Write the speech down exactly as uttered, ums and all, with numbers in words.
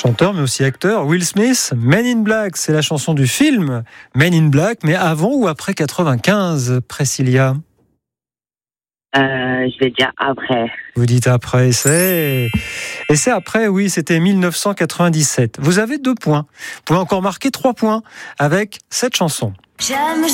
Chanteur mais aussi acteur, Will Smith. Men in Black, c'est la chanson du film Men in Black, mais avant ou après quatre-vingt-quinze, Priscilla? Euh, je vais dire après. Vous dites après, c'est... Et c'est après, oui, c'était mille neuf cent quatre-vingt-dix-sept. Vous avez deux points. Vous pouvez encore marquer trois points avec cette chanson. J'aime